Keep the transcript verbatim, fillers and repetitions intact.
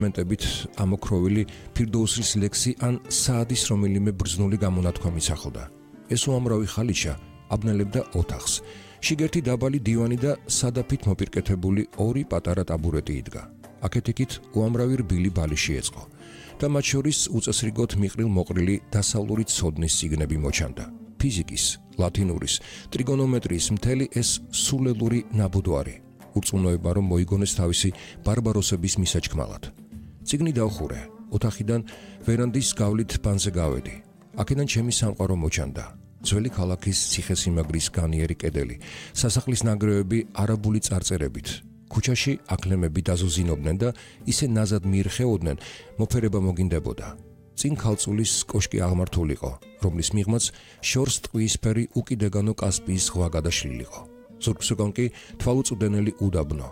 მენტებით ამოქროვილი ფირდოუსის ლექსი ან საადის რომელიმე ბრძნული გამონათქვამი ახლდა. ეს უამრავი ხალიჩა აბნელებდა ოთახს. შიგერთი დაბალი დივანი და სადაფით მოპირკეთებული ორი პატარა ტაბურეტი იდგა. აქეთ-იქით უამრავი რბილი ბალიში ეწყო და მათ შორის უწესრიგოდ მიყრილ-მოყრილი დასავლური ცოდნის წიგნები მოჩანდა. ფიზიკის, ლათინურის, ტრიგონომეტრიის მთელი ეს სულელური ნაბუდვარი. ურწმუნოება რომ მოიგონეს თავისი ბარბაროსების მისაჩქმალად. წიგნი დავხურე, ოთახიდან ვერანდის გავლით ბანზე გავედი. აქედან ჩემი სამყარო მოჩანდა. ძველი ქალაქის ციხესიმაგრის განიერი კედელი, სასახლის ნანგრევები არაბული წარწერებით. ქუჩაში აკლემები დაზუზინობდნენ და ისე ნაზად მიირხეოდნენ, მოფერება მოგინდებოდა. წინ ქალწულის კოშკი აღმართულიყო, რომლის მიღმაც შორს ტყვიისფერი უკიდეგანო კასპიის ზღვა გადაშლილიყო. ზურგსგან კი თვალუწვდენელი უდაბნო,